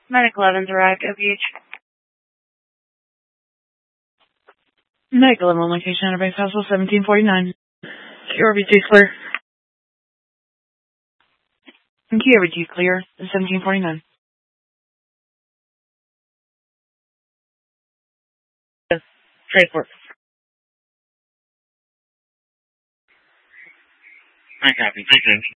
Medic 11's arrived, OPH. Medic 11 location, Enterbase Hospital 1749. QRBT clear. QRBT clear, 1749. Transport. I copy. Thank you.